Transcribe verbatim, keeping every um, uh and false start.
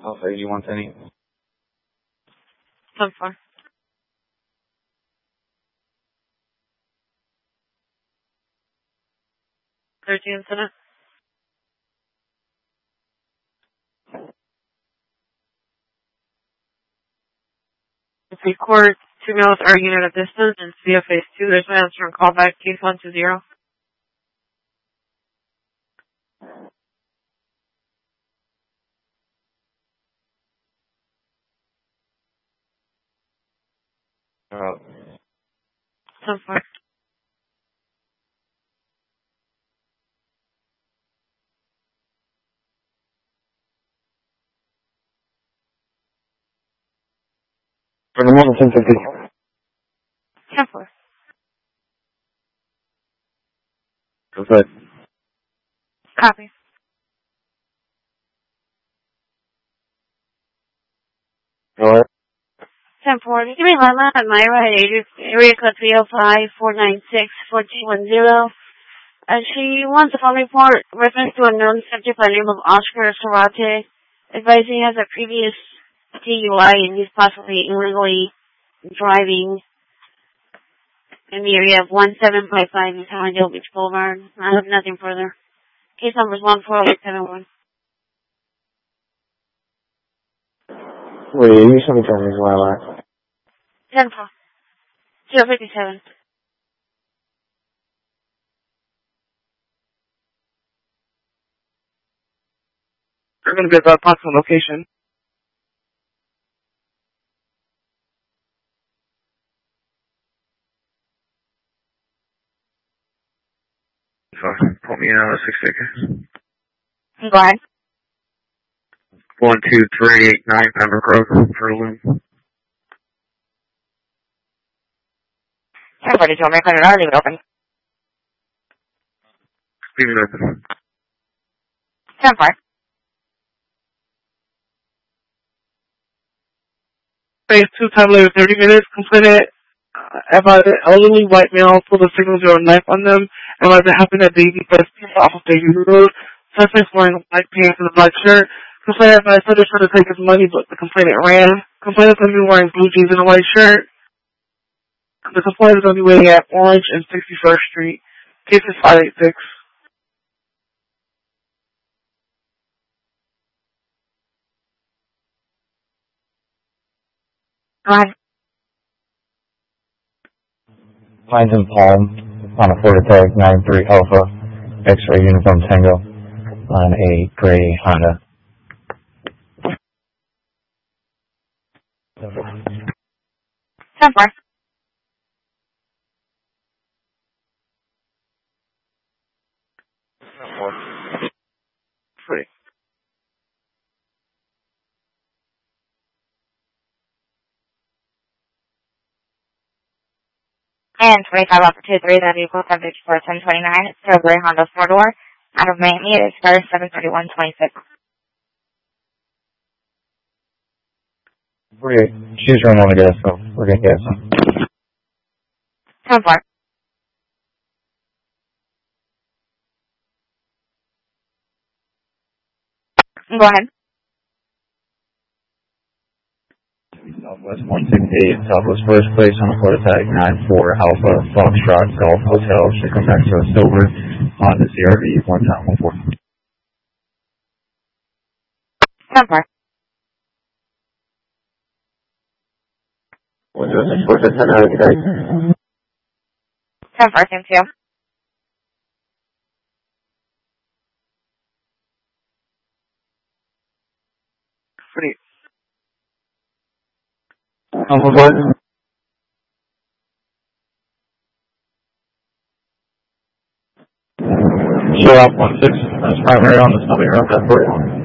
Alpha eighty-one ten eight. ten four. thirteen incident. Record two males arguing at a distance and C F phase two. There's no answer on callback. Case one two zero. Uh, ten four. for the moment, ten fifty. ten four. Go ahead. Copy. Alright. ten four. Give me Lila at Myra at area code three oh five, four nine six, four two one zero. Uh, she wants a phone report reference to a known subject by the name of Oscar Sarate, advising he has a previous D U I and he's possibly illegally driving in the area of one seven five five in Hallandale Beach Boulevard. I have nothing further. Case number is one four eight seven one. Wait, you should be telling me why I laugh. ten four. zero fifty-seven. They're going to be at the approximate location. Sorry, put me in on a six figure. Go ahead. One two three eight nine Pembroke Road, Berlin. ten forty-two. I'm recording. I'll leave it open. Leave it open. ten four. Phase two, time later thirty minutes. Complainant uh, about an elderly white male pulled a signal zero knife on them, and as it happened at Davy Bus off of Davy Road, suspect wearing white pants and a black shirt. Complainant advised others trying to take his money, but the complainant ran. Complainant has been wearing blue jeans and a white shirt. The complainant is on the way at Orange and sixty-first Street. Case is five eight six. Go ahead. Lines in Palm, on a Florida tag, nine three Alpha, X-ray Uniform Tango, on a gray Honda. ten four. Free. And twenty-five off two three, that vehicle subject for ten twenty-nine. It's a gray Honda four-door. Out of Miami, it expires seven thirty-one twenty-six. We're, she's running on the gas, so we're going to get some. ten four. Go ahead. Southwest one sixty-eight, Southwest First Place on a Florida tag, nine four Alpha, Foxtrot, Golf Hotel, should come back to a silver Honda C R V, one time one four. ten four. What's the six four ten out of today? ten four, thank you. Free. Alpha what? Show up one six, that's primary on the stomach, around that